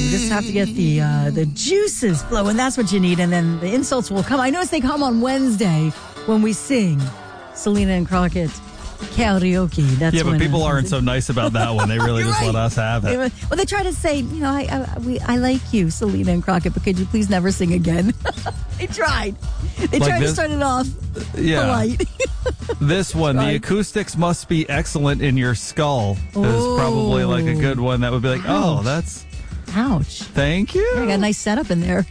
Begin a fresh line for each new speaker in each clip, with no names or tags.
You just have to get the juices flowing. That's what you need. And then the insults will come. I notice they come on Wednesday when we sing Selena and Crockett karaoke. That's
but people aren't so nice about that one. They really just let us have it.
Well, they try to say, I like you, Selena and Crockett, but could you please never sing again? They tried. They tried to start it off polite.
This one, the acoustics must be excellent in your skull, is probably like a good one that would be like,
ouch.
That's...
Ouch.
Thank you.
I got a nice setup in there.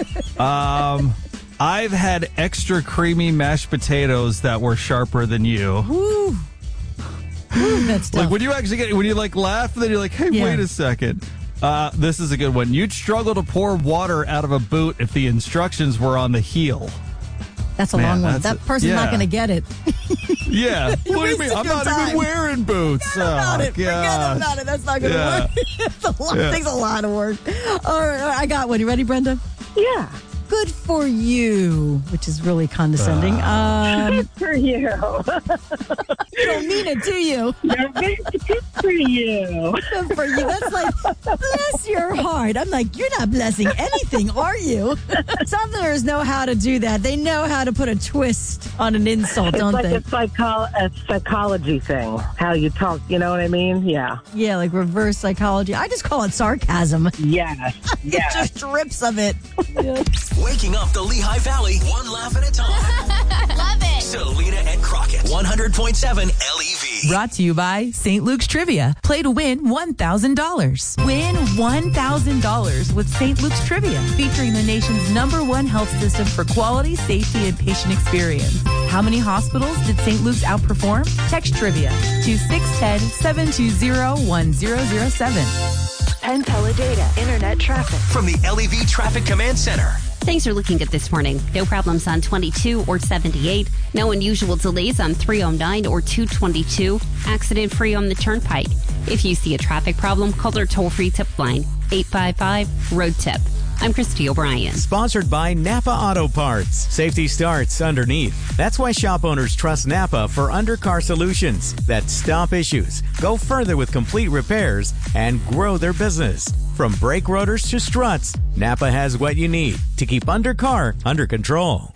I've had extra creamy mashed potatoes that were sharper than you.
Ooh, that's tough.
Like when you actually when you like laugh, and then you're like, hey, wait a second. This is a good one. You'd struggle to pour water out of a boot if the instructions were on the heel.
That's a long one. That person's not going to get it.
Yeah. What do you mean? I'm not even wearing boots.
Forget about it. That's not going to work. It takes a lot of work. All right. I got one. You ready, Brenda?
Yeah.
Good for you, which is really condescending.
Good for you.
You don't mean it, do you?
Good for you.
Good for you. That's like, bless your heart. I'm like, you're not blessing anything, are you? Southerners know how to do that. They know how to put a twist on an insult, don't they?
It's like a psychology thing, how you talk, you know what I mean? Yeah.
Yeah, like reverse psychology. I just call it sarcasm.
Yes.
It just drips of it. Yeah.
Waking up the Lehigh Valley, one laugh at a time.
Love it.
Selena and Crockett, 100.7 LEV.
Brought to you by St. Luke's Trivia. Play to win $1,000. Win $1,000 with St. Luke's Trivia, featuring the nation's #1 health system for quality, safety, and patient experience. How many hospitals did St. Luke's outperform? Text Trivia to 610-720-1007.
Penn Teledata Internet Traffic.
From the LEV Traffic Command Center.
Thanks for looking at this morning. No problems on 22 or 78. No unusual delays on 309 or 222. Accident free on the Turnpike. If you see a traffic problem, call their toll-free tip line, 855-ROAD-TIP. I'm Christy O'Brien.
Sponsored by Napa Auto Parts. Safety starts underneath. That's why shop owners trust Napa for undercar solutions that stop issues, go further with complete repairs, and grow their business. From brake rotors to struts, Napa has what you need to keep undercar under control.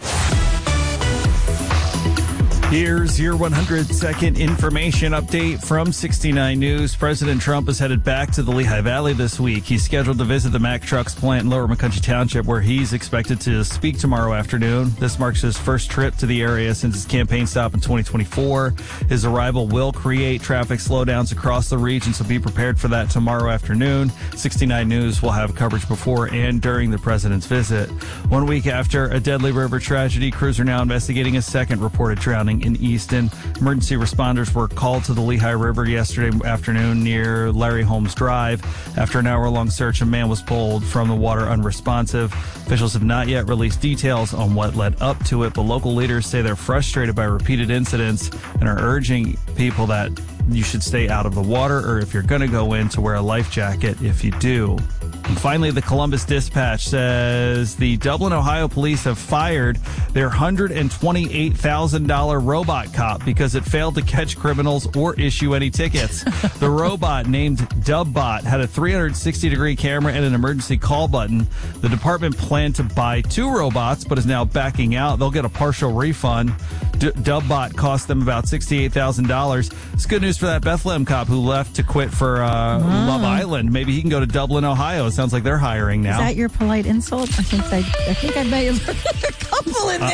Here's your 100-second information update from 69 News. President Trump is headed back to the Lehigh Valley this week. He's scheduled to visit the Mack Trucks plant in Lower McCountry Township, where he's expected to speak tomorrow afternoon. This marks his first trip to the area since his campaign stop in 2024. His arrival will create traffic slowdowns across the region, so be prepared for that tomorrow afternoon. 69 News will have coverage before and during the president's visit. 1 week after a deadly river tragedy, crews are now investigating a second reported drowning in Easton. Emergency responders were called to the Lehigh River yesterday afternoon near Larry Holmes Drive. After an hour-long search, a man was pulled from the water unresponsive. Officials have not yet released details on what led up to it, but local leaders say they're frustrated by repeated incidents and are urging people that you should stay out of the water, or if you're going to go in, to wear a life jacket if you do. And finally, the Columbus Dispatch says the Dublin, Ohio police have fired their $128,000 robot cop because it failed to catch criminals or issue any tickets. The robot, named Dubbot, had a 360-degree camera and an emergency call button. The department planned to buy 2 robots, but is now backing out. They'll get a partial refund. Dubbot cost them about $68,000. It's good news for that Bethlehem cop who left to quit for Love Island. Maybe he can go to Dublin, Ohio. It sounds like they're hiring now.
Is that your polite insult? I think I may have heard a couple in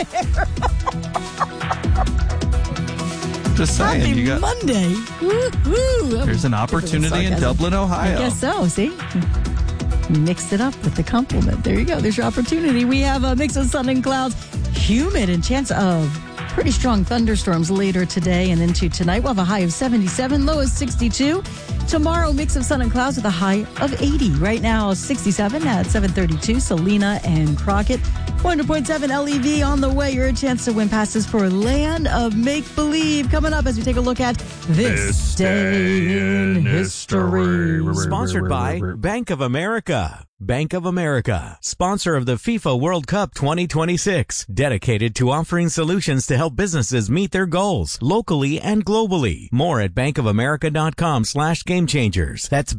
there.
Just saying.
Happy
you got
Monday. Woo-hoo.
There's an opportunity in Dublin, Ohio.
I guess so. See? Mixed it up with the compliment. There you go. There's your opportunity. We have a mix of sun and clouds, humid, and chance of pretty strong thunderstorms later today and into tonight. We'll have a high of 77, low of 62. Tomorrow, mix of sun and clouds with a high of 80. Right now, 67 at 7:32. Selena and Crockett. 100.7 LEV on the way. Your chance to win passes for Land of Make-Believe. Coming up as we take a look at This Day in History.
Sponsored by Bank of America. Bank of America, sponsor of the FIFA World Cup 2026, dedicated to offering solutions to help businesses meet their goals locally and globally. More at bankofamerica.com/gamechangers. That's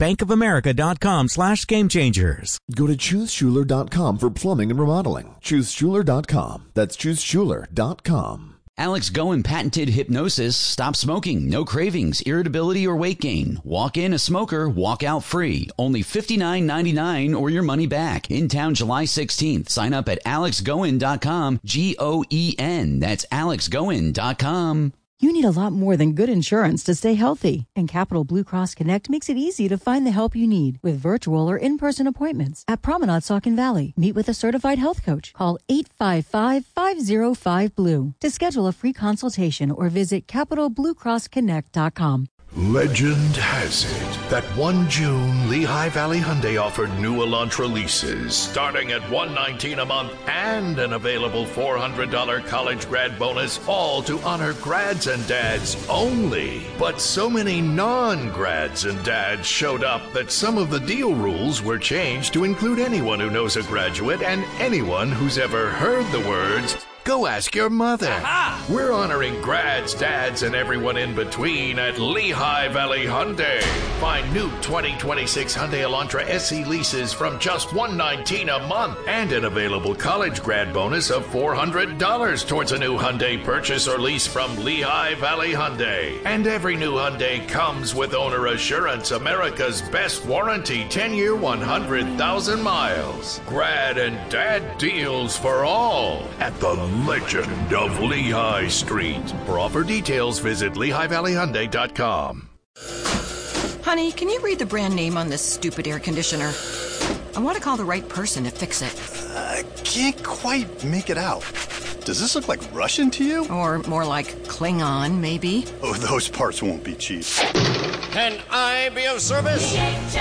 bankofamerica.com/gamechangers.
Go to ChooseSchuler.com for plumbing and remodeling. ChooseSchuler.com. That's ChooseSchuler.com.
Alex Goen patented hypnosis. Stop smoking. No cravings, irritability, or weight gain. Walk in a smoker, walk out free. Only $59.99 or your money back. In town July 16th. Sign up at alexgoen.com. Goen. That's alexgoen.com.
You need a lot more than good insurance to stay healthy. And Capital Blue Cross Connect makes it easy to find the help you need with virtual or in-person appointments at Promenade Saucon Valley. Meet with a certified health coach. Call 855-505-BLUE to schedule a free consultation or visit CapitalBlueCrossConnect.com.
Legend has it that one June, Lehigh Valley Hyundai offered new Elantra leases starting at $119 a month and an available $400 college grad bonus, all to honor grads and dads only. But so many non-grads and dads showed up that some of the deal rules were changed to include anyone who knows a graduate and anyone who's ever heard the words, "Go ask your mother." Aha! We're honoring grads, dads, and everyone in between at Lehigh Valley Hyundai. Find new 2026 Hyundai Elantra SE leases from just $119 a month and an available college grad bonus of $400 towards a new Hyundai purchase or lease from Lehigh Valley Hyundai. And every new Hyundai comes with Owner Assurance, America's best warranty, 10-year, 100,000 miles. Grad and dad deals for all at the Legend of Lehigh Street. For offer details, visit LehighValleyHyundai.com.
Honey, can you read the brand name on this stupid air conditioner? I want to call the right person to fix it.
I can't quite make it out. Does this look like Russian to you?
Or more like Klingon, maybe?
Oh, those parts won't be cheap.
Can I be of service?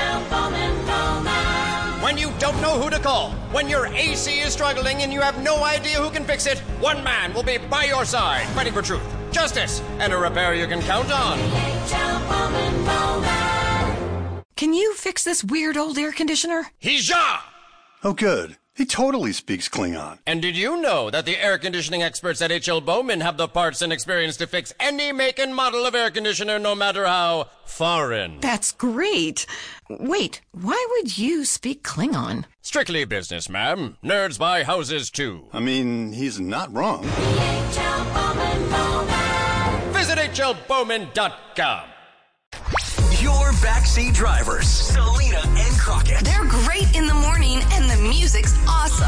When you don't know who to call, when your AC is struggling and you have no idea who can fix it, one man will be by your side, fighting for truth, justice, and a repair you can count on.
Can you fix this weird old air conditioner?
Hija!
Oh, good. He totally speaks Klingon.
And did you know that the air conditioning experts at H.L. Bowman have the parts and experience to fix any make and model of air conditioner, no matter how foreign?
That's great. Wait, why would you speak Klingon?
Strictly business, ma'am. Nerds buy houses, too.
I mean, he's not wrong.
Visit hlbowman.com.
Your backseat drivers, Selena and Crockett.
They're great in the morning, and the music's awesome.